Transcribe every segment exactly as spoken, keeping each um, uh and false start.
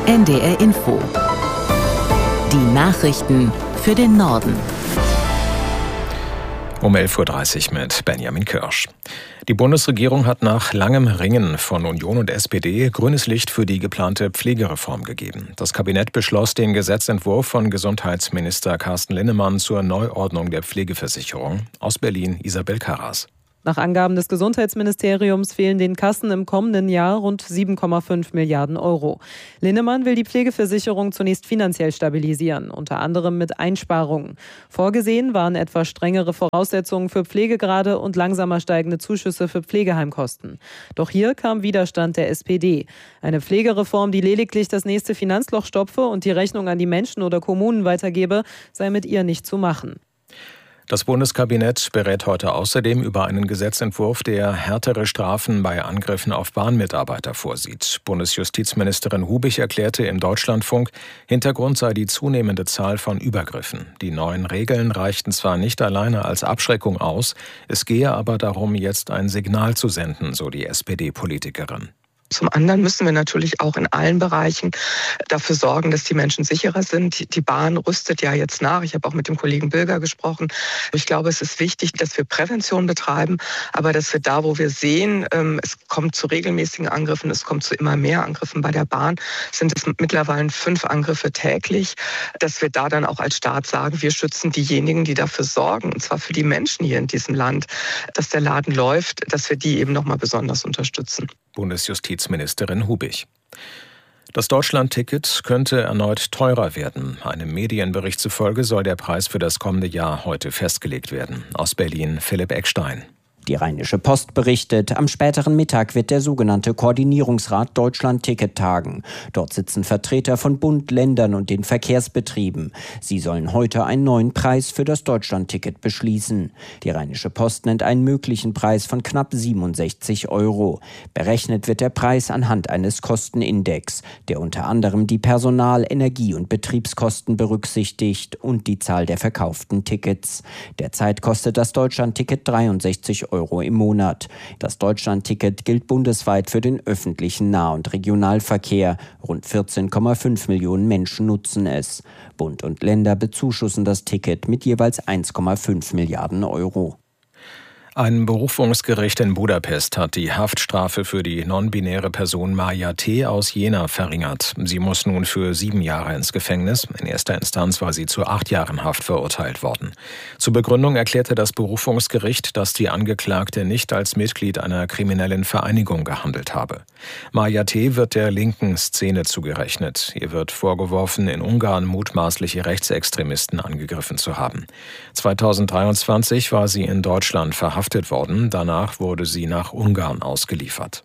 N D R Info. Die Nachrichten für den Norden. Um elf Uhr dreißig mit Benjamin Kirsch. Die Bundesregierung hat nach langem Ringen von Union und S P D grünes Licht für die geplante Pflegereform gegeben. Das Kabinett beschloss den Gesetzentwurf von Gesundheitsminister Carsten Linnemann zur Neuordnung der Pflegeversicherung. Aus Berlin Isabel Karras. Nach Angaben des Gesundheitsministeriums fehlen den Kassen im kommenden Jahr rund sieben Komma fünf Milliarden Euro. Linnemann will die Pflegeversicherung zunächst finanziell stabilisieren, unter anderem mit Einsparungen. Vorgesehen waren etwa strengere Voraussetzungen für Pflegegrade und langsamer steigende Zuschüsse für Pflegeheimkosten. Doch hier kam Widerstand der S P D. Eine Pflegereform, die lediglich das nächste Finanzloch stopfe und die Rechnung an die Menschen oder Kommunen weitergebe, sei mit ihr nicht zu machen. Das Bundeskabinett berät heute außerdem über einen Gesetzentwurf, der härtere Strafen bei Angriffen auf Bahnmitarbeiter vorsieht. Bundesjustizministerin Hubich erklärte im Deutschlandfunk, Hintergrund sei die zunehmende Zahl von Übergriffen. Die neuen Regeln reichten zwar nicht alleine als Abschreckung aus, es gehe aber darum, jetzt ein Signal zu senden, so die S P D-Politikerin. Zum anderen müssen wir natürlich auch in allen Bereichen dafür sorgen, dass die Menschen sicherer sind. Die Bahn rüstet ja jetzt nach. Ich habe auch mit dem Kollegen Bilger gesprochen. Ich glaube, es ist wichtig, dass wir Prävention betreiben, aber dass wir da, wo wir sehen, es kommt zu regelmäßigen Angriffen, es kommt zu immer mehr Angriffen bei der Bahn, sind es mittlerweile fünf Angriffe täglich, dass wir da dann auch als Staat sagen, wir schützen diejenigen, die dafür sorgen, und zwar für die Menschen hier in diesem Land, dass der Laden läuft, dass wir die eben nochmal besonders unterstützen. Bundesjustizministerin Hubich. Das Deutschland-Ticket könnte erneut teurer werden. Einem Medienbericht zufolge soll der Preis für das kommende Jahr heute festgelegt werden. Aus Berlin Philipp Eckstein. Die Rheinische Post berichtet, am späteren Mittag wird der sogenannte Koordinierungsrat Deutschland-Ticket tagen. Dort sitzen Vertreter von Bund, Ländern und den Verkehrsbetrieben. Sie sollen heute einen neuen Preis für das Deutschland-Ticket beschließen. Die Rheinische Post nennt einen möglichen Preis von knapp siebenundsechzig Euro. Berechnet wird der Preis anhand eines Kostenindex, der unter anderem die Personal-, Energie- und Betriebskosten berücksichtigt und die Zahl der verkauften Tickets. Derzeit kostet das Deutschland-Ticket dreiundsechzig Euro im Monat. Das Deutschland-Ticket gilt bundesweit für den öffentlichen Nah- und Regionalverkehr. Rund vierzehn Komma fünf Millionen Menschen nutzen es. Bund und Länder bezuschussen das Ticket mit jeweils eins Komma fünf Milliarden Euro. Ein Berufungsgericht in Budapest hat die Haftstrafe für die non-binäre Person Maja T. aus Jena verringert. Sie muss nun für sieben Jahre ins Gefängnis. In erster Instanz war sie zu acht Jahren Haft verurteilt worden. Zur Begründung erklärte das Berufungsgericht, dass die Angeklagte nicht als Mitglied einer kriminellen Vereinigung gehandelt habe. Maja T. wird der linken Szene zugerechnet. Ihr wird vorgeworfen, in Ungarn mutmaßliche Rechtsextremisten angegriffen zu haben. zweitausenddreiundzwanzig war sie in Deutschland verhaftet worden. Danach wurde sie nach Ungarn ausgeliefert.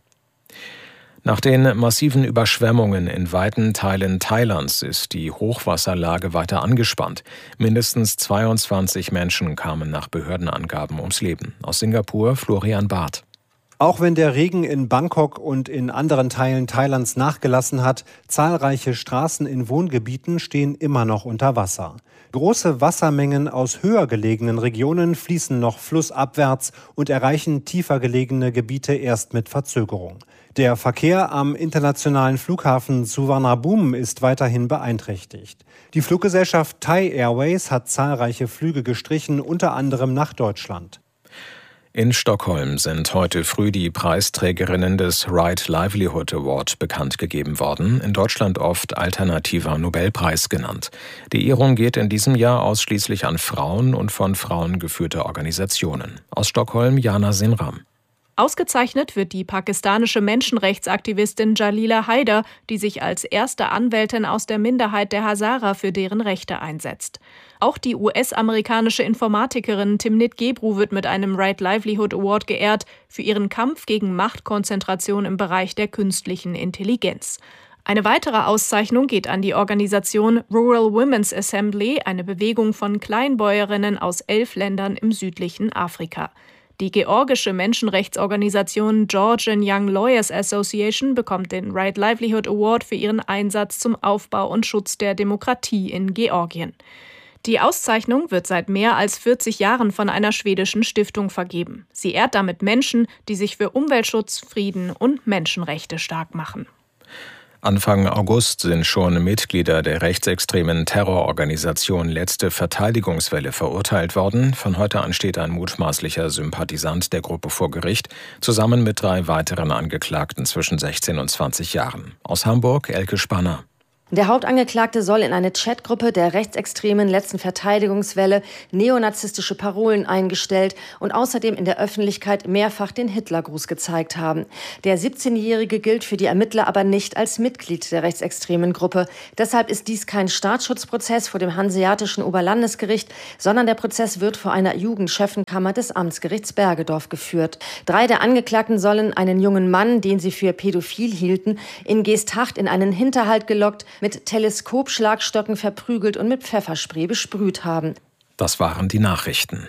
Nach den massiven Überschwemmungen in weiten Teilen Thailands ist die Hochwasserlage weiter angespannt. Mindestens zweiundzwanzig Menschen kamen nach Behördenangaben ums Leben. Aus Singapur Florian Barth. Auch wenn der Regen in Bangkok und in anderen Teilen Thailands nachgelassen hat, zahlreiche Straßen in Wohngebieten stehen immer noch unter Wasser. Große Wassermengen aus höher gelegenen Regionen fließen noch flussabwärts und erreichen tiefer gelegene Gebiete erst mit Verzögerung. Der Verkehr am internationalen Flughafen Suvarnabhumi ist weiterhin beeinträchtigt. Die Fluggesellschaft Thai Airways hat zahlreiche Flüge gestrichen, unter anderem nach Deutschland. In Stockholm sind heute früh die Preisträgerinnen des Right Livelihood Award bekannt gegeben worden, in Deutschland oft alternativer Nobelpreis genannt. Die Ehrung geht in diesem Jahr ausschließlich an Frauen und von Frauen geführte Organisationen. Aus Stockholm Jana Sinram. Ausgezeichnet wird die pakistanische Menschenrechtsaktivistin Jalila Haider, die sich als erste Anwältin aus der Minderheit der Hazara für deren Rechte einsetzt. Auch die U S-amerikanische Informatikerin Timnit Gebru wird mit einem Right Livelihood Award geehrt für ihren Kampf gegen Machtkonzentration im Bereich der künstlichen Intelligenz. Eine weitere Auszeichnung geht an die Organisation Rural Women's Assembly, eine Bewegung von Kleinbäuerinnen aus elf Ländern im südlichen Afrika. Die georgische Menschenrechtsorganisation Georgian Young Lawyers Association bekommt den Right Livelihood Award für ihren Einsatz zum Aufbau und Schutz der Demokratie in Georgien. Die Auszeichnung wird seit mehr als vierzig Jahren von einer schwedischen Stiftung vergeben. Sie ehrt damit Menschen, die sich für Umweltschutz, Frieden und Menschenrechte stark machen. Anfang August sind schon Mitglieder der rechtsextremen Terrororganisation Letzte Verteidigungswelle verurteilt worden. Von heute an steht ein mutmaßlicher Sympathisant der Gruppe vor Gericht, zusammen mit drei weiteren Angeklagten zwischen sechzehn und zwanzig Jahren. Aus Hamburg, Elke Spanner. Der Hauptangeklagte soll in eine Chatgruppe der rechtsextremen Letzten Verteidigungswelle neonazistische Parolen eingestellt und außerdem in der Öffentlichkeit mehrfach den Hitlergruß gezeigt haben. Der siebzehnjährige gilt für die Ermittler aber nicht als Mitglied der rechtsextremen Gruppe. Deshalb ist dies kein Staatsschutzprozess vor dem Hanseatischen Oberlandesgericht, sondern der Prozess wird vor einer Jugendchefenkammer des Amtsgerichts Bergedorf geführt. Drei der Angeklagten sollen einen jungen Mann, den sie für pädophil hielten, in Geesthacht in einen Hinterhalt gelockt, mit Teleskopschlagstöcken verprügelt und mit Pfefferspray besprüht haben. Das waren die Nachrichten.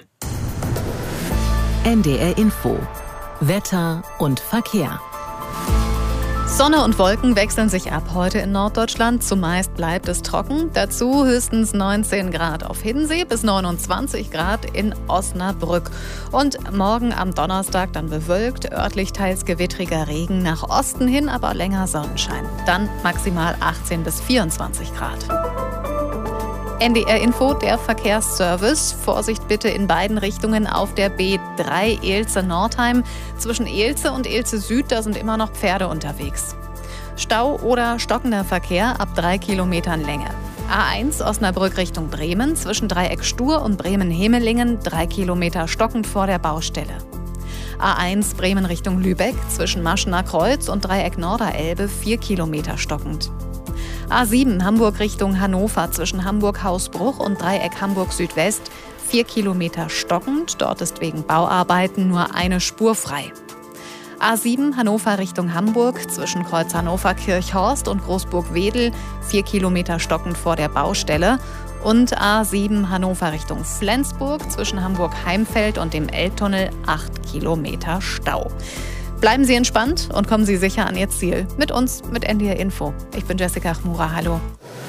N D R Info. Wetter und Verkehr. Sonne und Wolken wechseln sich ab heute in Norddeutschland. Zumeist bleibt es trocken. Dazu höchstens neunzehn Grad auf Hiddensee bis neunundzwanzig Grad in Osnabrück. Und morgen am Donnerstag dann bewölkt, örtlich teils gewittriger Regen, nach Osten hin aber länger Sonnenschein. Dann maximal achtzehn bis vierundzwanzig Grad. N D R Info, der Verkehrsservice. Vorsicht bitte in beiden Richtungen auf der B drei Elze-Nordheim. Zwischen Elze und Elze Süd, da sind immer noch Pferde unterwegs. Stau oder stockender Verkehr ab drei Kilometern Länge. A eins Osnabrück Richtung Bremen, zwischen Dreieck Stur und Bremen-Hemelingen, drei Kilometer stockend vor der Baustelle. A eins Bremen Richtung Lübeck, zwischen Maschener Kreuz und Dreieck Norderelbe, vier Kilometer stockend. A sieben Hamburg Richtung Hannover, zwischen Hamburg-Hausbruch und Dreieck Hamburg Südwest, vier Kilometer stockend. Dort ist wegen Bauarbeiten nur eine Spur frei. A sieben Hannover Richtung Hamburg, zwischen Kreuz Hannover-Kirchhorst und Großburg-Wedel, vier Kilometer stockend vor der Baustelle. Und A sieben Hannover Richtung Flensburg, zwischen Hamburg-Heimfeld und dem Elbtunnel, acht Kilometer Stau. Bleiben Sie entspannt und kommen Sie sicher an Ihr Ziel. Mit uns, mit N D R Info. Ich bin Jessica Chmura. Hallo.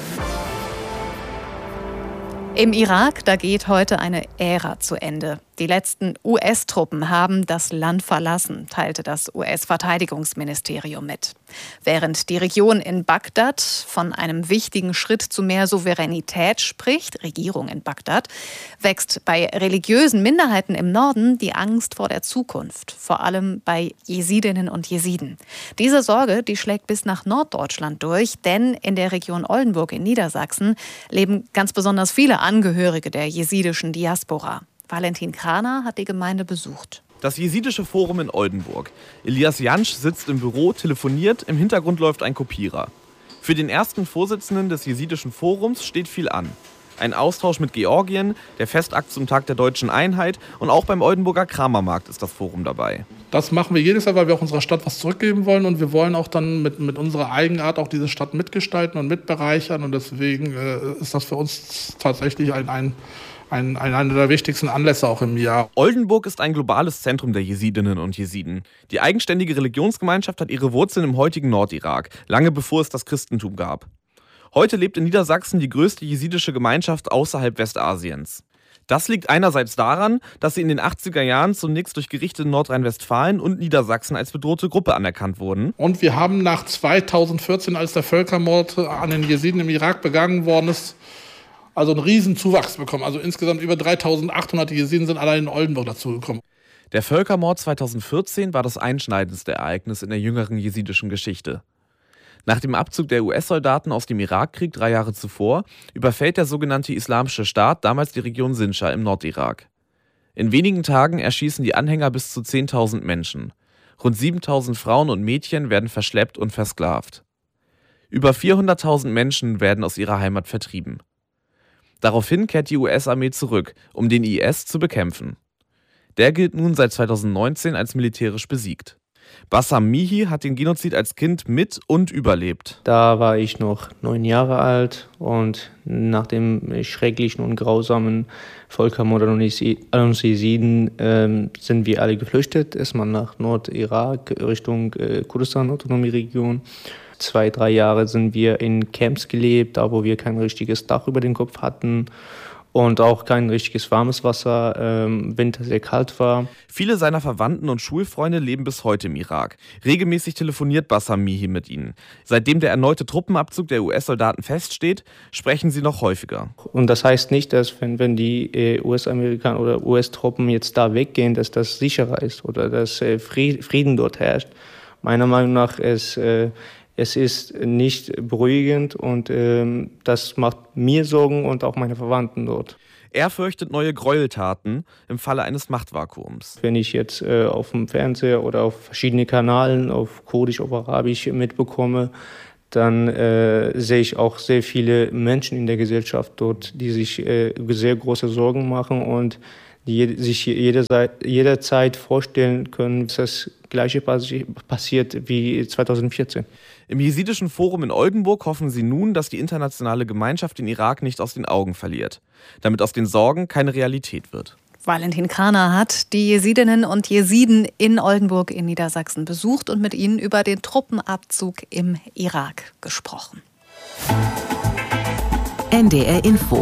Im Irak, da geht heute eine Ära zu Ende. Die letzten U S-Truppen haben das Land verlassen, teilte das U S-Verteidigungsministerium mit. Während die Region in Bagdad von einem wichtigen Schritt zu mehr Souveränität spricht, Regierung in Bagdad, wächst bei religiösen Minderheiten im Norden die Angst vor der Zukunft, vor allem bei Jesidinnen und Jesiden. Diese Sorge, die schlägt bis nach Norddeutschland durch, denn in der Region Oldenburg in Niedersachsen leben ganz besonders viele Angehörige der jesidischen Diaspora. Valentin Kraner hat die Gemeinde besucht. Das Jesidische Forum in Oldenburg. Elias Jansch sitzt im Büro, telefoniert, im Hintergrund läuft ein Kopierer. Für den ersten Vorsitzenden des Jesidischen Forums steht viel an. Ein Austausch mit Georgien, der Festakt zum Tag der deutschen Einheit und auch beim Oldenburger Kramermarkt ist das Forum dabei. Das machen wir jedes Jahr, weil wir auch unserer Stadt was zurückgeben wollen und wir wollen auch dann mit, mit unserer Eigenart auch diese Stadt mitgestalten und mitbereichern und deswegen äh, ist das für uns tatsächlich ein, ein Ein, ein, einer der wichtigsten Anlässe auch im Jahr. Oldenburg ist ein globales Zentrum der Jesidinnen und Jesiden. Die eigenständige Religionsgemeinschaft hat ihre Wurzeln im heutigen Nordirak, lange bevor es das Christentum gab. Heute lebt in Niedersachsen die größte jesidische Gemeinschaft außerhalb Westasiens. Das liegt einerseits daran, dass sie in den achtziger Jahren zunächst durch Gerichte in Nordrhein-Westfalen und Niedersachsen als bedrohte Gruppe anerkannt wurden. Und wir haben nach zweitausendvierzehn, als der Völkermord an den Jesiden im Irak begangen worden ist, also einen riesen Zuwachs bekommen. Also insgesamt über dreitausendachthundert Jesiden sind allein in Oldenburg dazugekommen. Der Völkermord zweitausendvierzehn war das einschneidendste Ereignis in der jüngeren jesidischen Geschichte. Nach dem Abzug der U S-Soldaten aus dem Irakkrieg drei Jahre zuvor überfällt der sogenannte Islamische Staat damals die Region Sinjar im Nordirak. In wenigen Tagen erschießen die Anhänger bis zu zehntausend Menschen. Rund siebentausend Frauen und Mädchen werden verschleppt und versklavt. Über vierhunderttausend Menschen werden aus ihrer Heimat vertrieben. Daraufhin kehrt die U S-Armee zurück, um den I S zu bekämpfen. Der gilt nun seit zweitausendneunzehn als militärisch besiegt. Bassam Mihi hat den Genozid als Kind mit und überlebt. Da war ich noch neun Jahre alt und nach dem schrecklichen und grausamen Völkermord an uns Jesiden ähm, sind wir alle geflüchtet. Erstmal nach Nordirak, Richtung äh, Kurdistan-Autonomie-Region. Zwei, drei Jahre sind wir in Camps gelebt, da wo wir kein richtiges Dach über den Kopf hatten. und auch kein richtiges warmes Wasser, ähm, Winter sehr kalt war. Viele seiner Verwandten und Schulfreunde leben bis heute im Irak. Regelmäßig telefoniert Bassam Mihi mit ihnen. Seitdem der erneute Truppenabzug der U S-Soldaten feststeht, sprechen sie noch häufiger. Und das heißt nicht, dass wenn, wenn die äh, U S-Amerikaner oder U S-Truppen jetzt da weggehen, dass das sicherer ist oder dass äh, Frieden dort herrscht. Meiner Meinung nach ist äh, es ist nicht beruhigend und ähm, das macht mir Sorgen und auch meine Verwandten dort. Er fürchtet neue Gräueltaten im Falle eines Machtvakuums. Wenn ich jetzt äh, auf dem Fernseher oder auf verschiedenen Kanälen, auf Kurdisch, auf Arabisch mitbekomme, dann äh, sehe ich auch sehr viele Menschen in der Gesellschaft dort, die sich äh, sehr große Sorgen machen und die sich jederzeit, jederzeit vorstellen können, dass das Gleiche passi- passiert wie zweitausendvierzehn. Im Jesidischen Forum in Oldenburg hoffen sie nun, dass die internationale Gemeinschaft den Irak nicht aus den Augen verliert, damit aus den Sorgen keine Realität wird. Valentin Kraner hat die Jesidinnen und Jesiden in Oldenburg in Niedersachsen besucht und mit ihnen über den Truppenabzug im Irak gesprochen. N D R Info.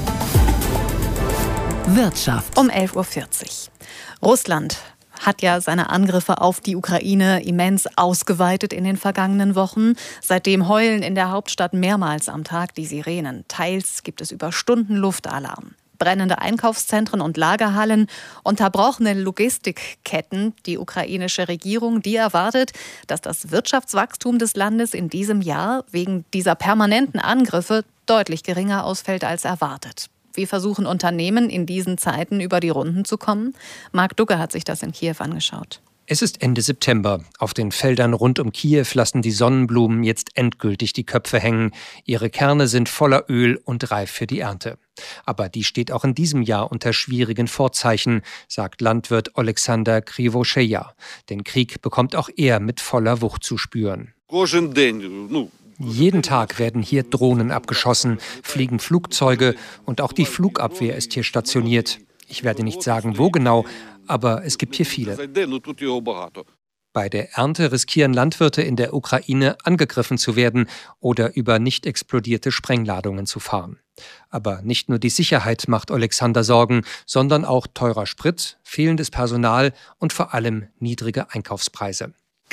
Wirtschaft. Um elf Uhr vierzig. Russland hat ja seine Angriffe auf die Ukraine immens ausgeweitet in den vergangenen Wochen. Seitdem heulen in der Hauptstadt mehrmals am Tag die Sirenen. Teils gibt es über Stunden Luftalarm. Brennende Einkaufszentren und Lagerhallen, unterbrochene Logistikketten. Die ukrainische Regierung, die erwartet, dass das Wirtschaftswachstum des Landes in diesem Jahr wegen dieser permanenten Angriffe deutlich geringer ausfällt als erwartet. Wie versuchen Unternehmen in diesen Zeiten über die Runden zu kommen? Marc Dugge hat sich das in Kiew angeschaut. Es ist Ende September. Auf den Feldern rund um Kiew lassen die Sonnenblumen jetzt endgültig die Köpfe hängen. Ihre Kerne sind voller Öl und reif für die Ernte. Aber die steht auch in diesem Jahr unter schwierigen Vorzeichen, sagt Landwirt Alexander Krivoscheja. Den Krieg bekommt auch er mit voller Wucht zu spüren. Jeden Tag werden hier Drohnen abgeschossen, fliegen Flugzeuge und auch die Flugabwehr ist hier stationiert. Ich werde nicht sagen, wo genau, aber es gibt hier viele. Bei der Ernte riskieren Landwirte in der Ukraine, angegriffen zu werden oder über nicht explodierte Sprengladungen zu fahren. Aber nicht nur die Sicherheit macht Alexander Sorgen, sondern auch teurer Sprit, fehlendes Personal und vor allem niedrige Einkaufspreise.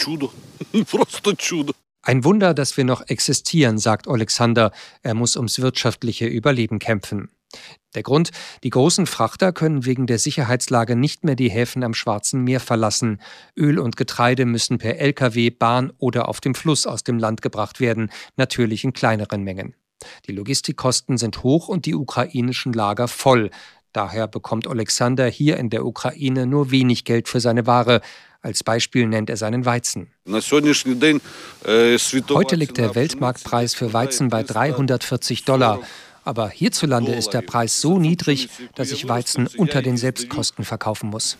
Ein Wunder, dass wir noch existieren, sagt Alexander. Er muss ums wirtschaftliche Überleben kämpfen. Der Grund: Die großen Frachter können wegen der Sicherheitslage nicht mehr die Häfen am Schwarzen Meer verlassen. Öl und Getreide müssen per L K W, Bahn oder auf dem Fluss aus dem Land gebracht werden, natürlich in kleineren Mengen. Die Logistikkosten sind hoch und die ukrainischen Lager voll. Daher bekommt Alexander hier in der Ukraine nur wenig Geld für seine Ware. Als Beispiel nennt er seinen Weizen. Heute liegt der Weltmarktpreis für Weizen bei dreihundertvierzig Dollar. Aber hierzulande ist der Preis so niedrig, dass ich Weizen unter den Selbstkosten verkaufen muss.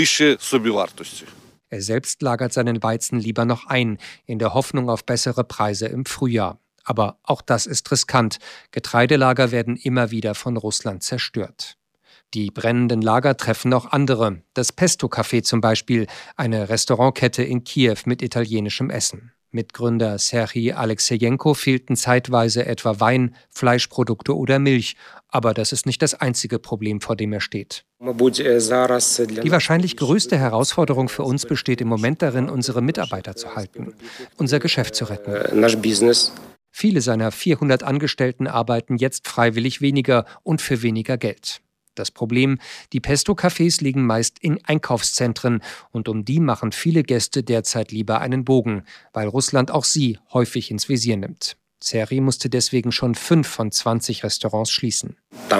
Er selbst lagert seinen Weizen lieber noch ein, in der Hoffnung auf bessere Preise im Frühjahr. Aber auch das ist riskant. Getreidelager werden immer wieder von Russland zerstört. Die brennenden Lager treffen auch andere. Das Pesto Café zum Beispiel, eine Restaurantkette in Kiew mit italienischem Essen. Mitgründer Serhii Alexejenko fehlten zeitweise etwa Wein, Fleischprodukte oder Milch. Aber das ist nicht das einzige Problem, vor dem er steht. Die wahrscheinlich größte Herausforderung für uns besteht im Moment darin, unsere Mitarbeiter zu halten, unser Geschäft zu retten. Viele seiner vierhundert Angestellten arbeiten jetzt freiwillig weniger und für weniger Geld. Das Problem: Die Pesto-Cafés liegen meist in Einkaufszentren und um die machen viele Gäste derzeit lieber einen Bogen, weil Russland auch sie häufig ins Visier nimmt. Serhii musste deswegen schon fünf von zwanzig Restaurants schließen.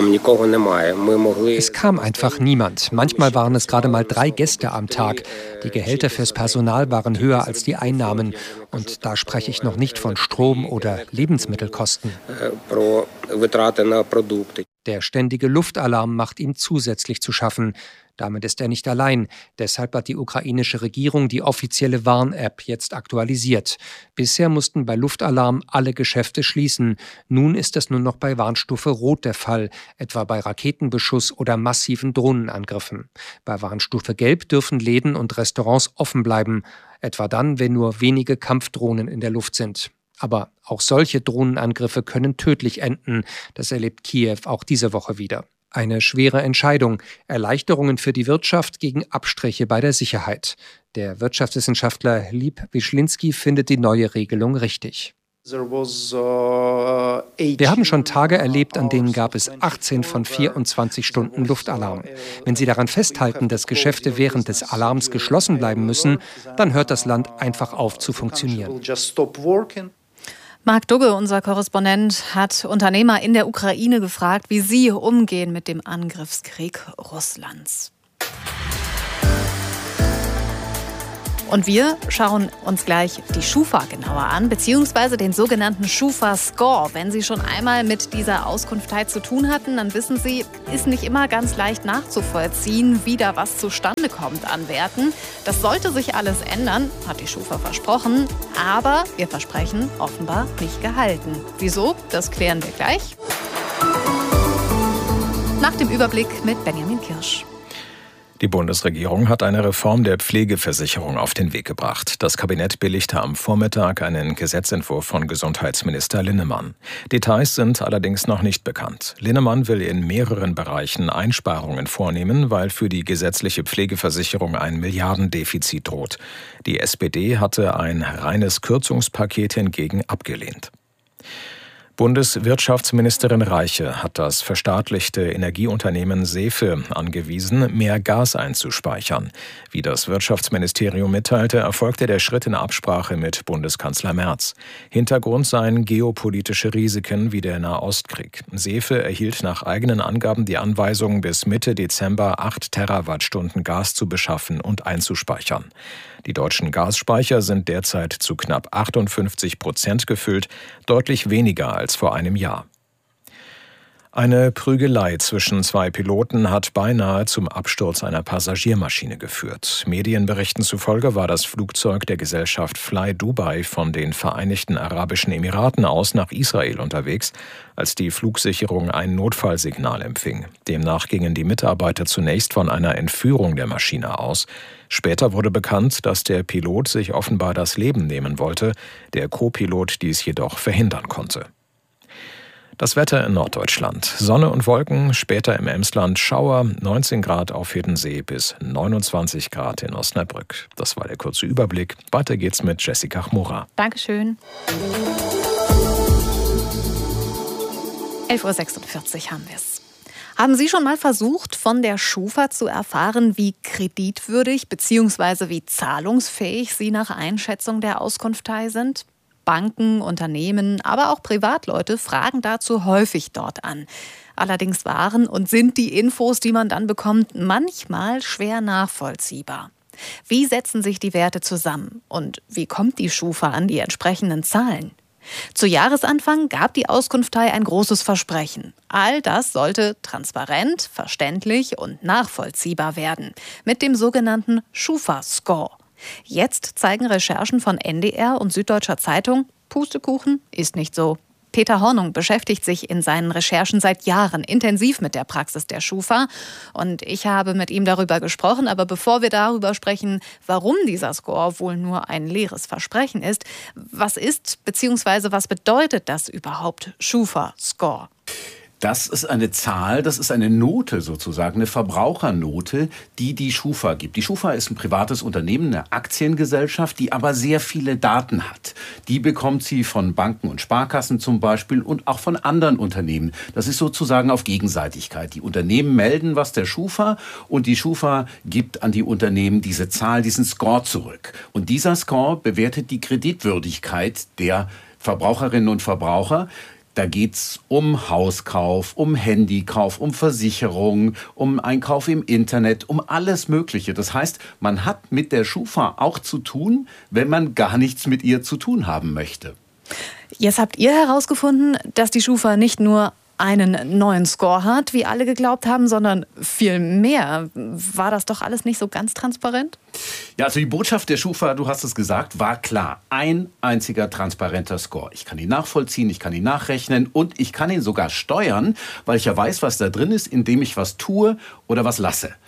Es kam einfach niemand. Manchmal waren es gerade mal drei Gäste am Tag. Die Gehälter fürs Personal waren höher als die Einnahmen. Und da spreche ich noch nicht von Strom- oder Lebensmittelkosten. Der ständige Luftalarm macht ihm zusätzlich zu schaffen. Damit ist er nicht allein. Deshalb hat die ukrainische Regierung die offizielle Warn-App jetzt aktualisiert. Bisher mussten bei Luftalarm alle Geschäfte schließen. Nun ist es nur noch bei Warnstufe Rot der Fall, etwa bei Raketenbeschuss oder massiven Drohnenangriffen. Bei Warnstufe Gelb dürfen Läden und Restaurants offen bleiben, etwa dann, wenn nur wenige Kampfdrohnen in der Luft sind. Aber auch solche Drohnenangriffe können tödlich enden. Das erlebt Kiew auch diese Woche wieder. Eine schwere Entscheidung. Erleichterungen für die Wirtschaft gegen Abstriche bei der Sicherheit. Der Wirtschaftswissenschaftler Lieb Wischlinski findet die neue Regelung richtig. Wir haben schon Tage erlebt, an denen gab es achtzehn von vierundzwanzig Stunden Luftalarm. Wenn Sie daran festhalten, dass Geschäfte während des Alarms geschlossen bleiben müssen, dann hört das Land einfach auf zu funktionieren. Marc Dugge, unser Korrespondent, hat Unternehmer in der Ukraine gefragt, wie sie umgehen mit dem Angriffskrieg Russlands. Und wir schauen uns gleich die Schufa genauer an, beziehungsweise den sogenannten Schufa-Score. Wenn Sie schon einmal mit dieser Auskunftei zu tun hatten, dann wissen Sie, ist nicht immer ganz leicht nachzuvollziehen, wie da was zustande kommt an Werten. Das sollte sich alles ändern, hat die Schufa versprochen, aber ihr Versprechen offenbar nicht gehalten. Wieso? Das klären wir gleich. Nach dem Überblick mit Benjamin Kirsch. Die Bundesregierung hat eine Reform der Pflegeversicherung auf den Weg gebracht. Das Kabinett billigte am Vormittag einen Gesetzentwurf von Gesundheitsminister Linnemann. Details sind allerdings noch nicht bekannt. Linnemann will in mehreren Bereichen Einsparungen vornehmen, weil für die gesetzliche Pflegeversicherung ein Milliardendefizit droht. Die S P D hatte ein reines Kürzungspaket hingegen abgelehnt. Bundeswirtschaftsministerin Reiche hat das verstaatlichte Energieunternehmen Sefe angewiesen, mehr Gas einzuspeichern. Wie das Wirtschaftsministerium mitteilte, erfolgte der Schritt in Absprache mit Bundeskanzler Merz. Hintergrund seien geopolitische Risiken wie der Nahostkrieg. Sefe erhielt nach eigenen Angaben die Anweisung, bis Mitte Dezember acht Terawattstunden Gas zu beschaffen und einzuspeichern. Die deutschen Gasspeicher sind derzeit zu knapp achtundfünfzig Prozent gefüllt, deutlich weniger als vor einem Jahr. Eine Prügelei zwischen zwei Piloten hat beinahe zum Absturz einer Passagiermaschine geführt. Medienberichten zufolge war das Flugzeug der Gesellschaft Fly Dubai von den Vereinigten Arabischen Emiraten aus nach Israel unterwegs, als die Flugsicherung ein Notfallsignal empfing. Demnach gingen die Mitarbeiter zunächst von einer Entführung der Maschine aus. Später wurde bekannt, dass der Pilot sich offenbar das Leben nehmen wollte, der Co-Pilot dies jedoch verhindern konnte. Das Wetter in Norddeutschland. Sonne und Wolken, später im Emsland Schauer, neunzehn Grad auf Hiddensee bis neunundzwanzig Grad in Osnabrück. Das war der kurze Überblick. Weiter geht's mit Jessica Chmura. Dankeschön. elf Uhr sechsundvierzig haben wir es. Haben Sie schon mal versucht, von der Schufa zu erfahren, wie kreditwürdig bzw. wie zahlungsfähig Sie nach Einschätzung der Auskunftei sind? Banken, Unternehmen, aber auch Privatleute fragen dazu häufig dort an. Allerdings waren und sind die Infos, die man dann bekommt, manchmal schwer nachvollziehbar. Wie setzen sich die Werte zusammen und wie kommt die Schufa an die entsprechenden Zahlen? Zu Jahresanfang gab die Auskunftei ein großes Versprechen. All das sollte transparent, verständlich und nachvollziehbar werden. Mit dem sogenannten Schufa-Score. Jetzt zeigen Recherchen von N D R und Süddeutscher Zeitung, Pustekuchen ist nicht so. Peter Hornung beschäftigt sich in seinen Recherchen seit Jahren intensiv mit der Praxis der Schufa. Und ich habe mit ihm darüber gesprochen. Aber bevor wir darüber sprechen, warum dieser Score wohl nur ein leeres Versprechen ist, was ist bzw. was bedeutet das überhaupt, Schufa-Score? Das ist eine Zahl, das ist eine Note sozusagen, eine Verbrauchernote, die die Schufa gibt. Die Schufa ist ein privates Unternehmen, eine Aktiengesellschaft, die aber sehr viele Daten hat. Die bekommt sie von Banken und Sparkassen zum Beispiel und auch von anderen Unternehmen. Das ist sozusagen auf Gegenseitigkeit. Die Unternehmen melden was der Schufa und die Schufa gibt an die Unternehmen diese Zahl, diesen Score zurück. Und dieser Score bewertet die Kreditwürdigkeit der Verbraucherinnen und Verbraucher. Da geht's um Hauskauf, um Handykauf, um Versicherung, um Einkauf im Internet, um alles Mögliche. Das heißt, man hat mit der Schufa auch zu tun, wenn man gar nichts mit ihr zu tun haben möchte. Jetzt habt ihr herausgefunden, dass die Schufa nicht nur einen neuen Score hat, wie alle geglaubt haben, sondern viel mehr. War das doch alles nicht so ganz transparent? Ja, also die Botschaft der Schufa, du hast es gesagt, war klar. Ein einziger transparenter Score. Ich kann ihn nachvollziehen, ich kann ihn nachrechnen und ich kann ihn sogar steuern, weil ich ja weiß, was da drin ist, indem ich was tue oder was lasse.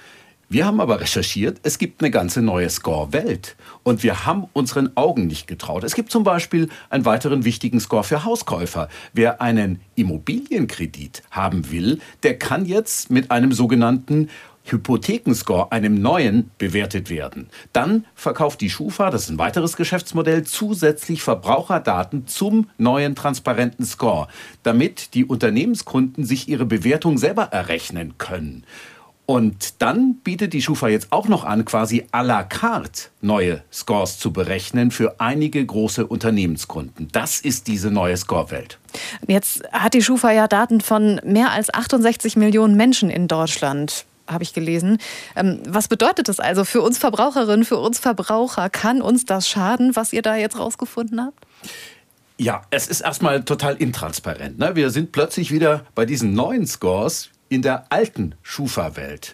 Wir haben aber recherchiert, es gibt eine ganze neue Score-Welt. Und wir haben unseren Augen nicht getraut. Es gibt zum Beispiel einen weiteren wichtigen Score für Hauskäufer. Wer einen Immobilienkredit haben will, der kann jetzt mit einem sogenannten Hypothekenscore, einem neuen, bewertet werden. Dann verkauft die Schufa, das ist ein weiteres Geschäftsmodell, zusätzlich Verbraucherdaten zum neuen transparenten Score, damit die Unternehmenskunden sich ihre Bewertung selber errechnen können. Und dann bietet die Schufa jetzt auch noch an, quasi à la carte neue Scores zu berechnen für einige große Unternehmenskunden. Das ist diese neue Score-Welt. Jetzt hat die Schufa ja Daten von mehr als achtundsechzig Millionen Menschen in Deutschland, habe ich gelesen. Was bedeutet das also für uns Verbraucherinnen, für uns Verbraucher? Kann uns das schaden, was ihr da jetzt rausgefunden habt? Ja, es ist erstmal total intransparent, ne? Wir sind plötzlich wieder bei diesen neuen Scores in der alten Schufa-Welt,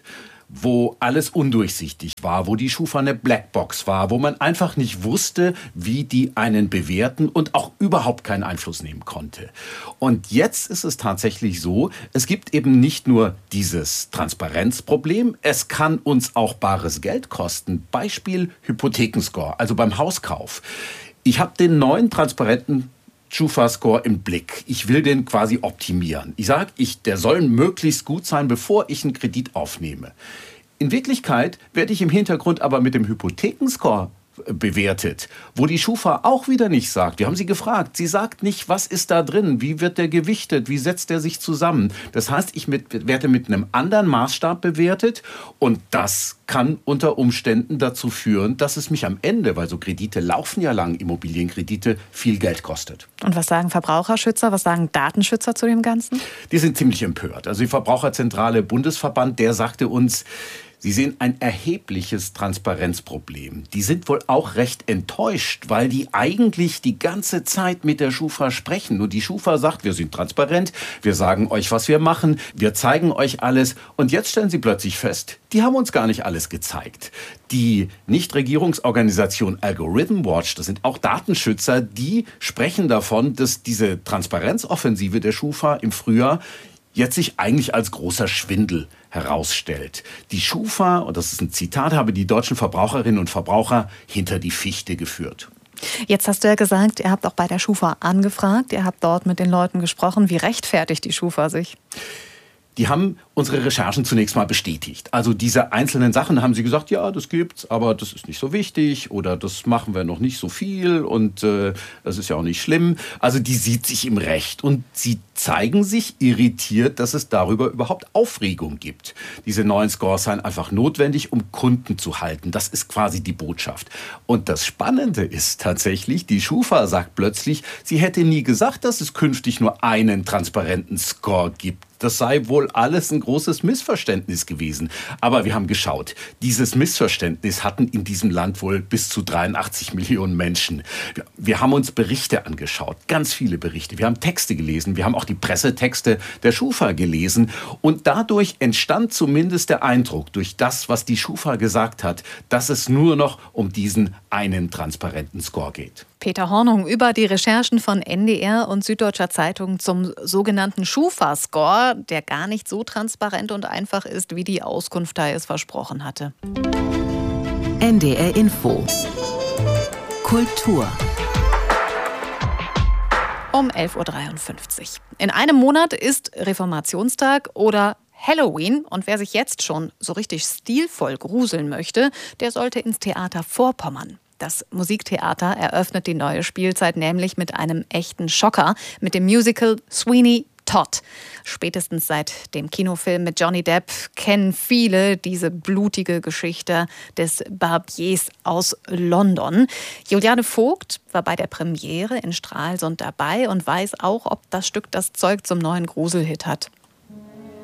wo alles undurchsichtig war, wo die Schufa eine Blackbox war, wo man einfach nicht wusste, wie die einen bewerten und auch überhaupt keinen Einfluss nehmen konnte. Und jetzt ist es tatsächlich so, es gibt eben nicht nur dieses Transparenzproblem, es kann uns auch bares Geld kosten. Beispiel Hypothekenscore, also beim Hauskauf. Ich habe den neuen transparenten Schufa-Score im Blick. Ich will den quasi optimieren. Ich sage, ich, der soll möglichst gut sein, bevor ich einen Kredit aufnehme. In Wirklichkeit werde ich im Hintergrund aber mit dem Hypothekenscore bewertet, wo die Schufa auch wieder nicht sagt. Wir haben sie gefragt. Sie sagt nicht, was ist da drin, wie wird der gewichtet, wie setzt der sich zusammen. Das heißt, ich mit, werde mit einem anderen Maßstab bewertet und das kann unter Umständen dazu führen, dass es mich am Ende, weil so Kredite laufen ja lang, Immobilienkredite, viel Geld kostet. Und was sagen Verbraucherschützer, was sagen Datenschützer zu dem Ganzen? Die sind ziemlich empört. Also die Verbraucherzentrale Bundesverband, der sagte uns, sie sehen ein erhebliches Transparenzproblem. Die sind wohl auch recht enttäuscht, weil die eigentlich die ganze Zeit mit der Schufa sprechen. Und die Schufa sagt, wir sind transparent, wir sagen euch, was wir machen, wir zeigen euch alles. Und jetzt stellen sie plötzlich fest, die haben uns gar nicht alles gezeigt. Die Nichtregierungsorganisation Algorithm Watch, das sind auch Datenschützer, die sprechen davon, dass diese Transparenzoffensive der Schufa im Frühjahr jetzt sich eigentlich als großer Schwindel herausstellt. Die Schufa, und das ist ein Zitat, habe die deutschen Verbraucherinnen und Verbraucher hinter die Fichte geführt. Jetzt hast du ja gesagt, ihr habt auch bei der Schufa angefragt, ihr habt dort mit den Leuten gesprochen. Wie rechtfertigt die Schufa sich? Die haben unsere Recherchen zunächst mal bestätigt. Also diese einzelnen Sachen haben sie gesagt, ja, das gibt's, aber das ist nicht so wichtig oder das machen wir noch nicht so viel und äh, das ist ja auch nicht schlimm. Also die sieht sich im Recht und sie zeigen sich irritiert, dass es darüber überhaupt Aufregung gibt. Diese neuen Scores seien einfach notwendig, um Kunden zu halten. Das ist quasi die Botschaft. Und das Spannende ist tatsächlich, die Schufa sagt plötzlich, sie hätte nie gesagt, dass es künftig nur einen transparenten Score gibt. Das sei wohl alles ein großes Missverständnis gewesen. Aber wir haben geschaut, dieses Missverständnis hatten in diesem Land wohl bis zu dreiundachtzig Millionen Menschen. Wir, wir haben uns Berichte angeschaut, ganz viele Berichte. Wir haben Texte gelesen, wir haben auch die Pressetexte der Schufa gelesen. Und dadurch entstand zumindest der Eindruck, durch das, was die Schufa gesagt hat, dass es nur noch um diesen einen transparenten Score geht. Peter Hornung über die Recherchen von N D R und Süddeutscher Zeitung zum sogenannten Schufa-Score, der gar nicht so transparent und einfach ist, wie die Auskunft da es versprochen hatte. N D R Info. Kultur. Um elf Uhr dreiundfünfzig. In einem Monat ist Reformationstag oder Halloween. Und wer sich jetzt schon so richtig stilvoll gruseln möchte, der sollte ins Theater Vorpommern. Das Musiktheater eröffnet die neue Spielzeit nämlich mit einem echten Schocker, mit dem Musical Sweeney Todd. Spätestens seit dem Kinofilm mit Johnny Depp kennen viele diese blutige Geschichte des Barbiers aus London. Juliane Vogt war bei der Premiere in Stralsund dabei und weiß auch, ob das Stück das Zeug zum neuen Gruselhit hat.